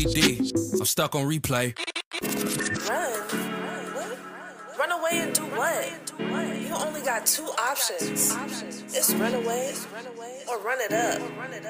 3D. I'm stuck on replay. Run? What? Run away and do what? You only got two options. It's run away or run it up.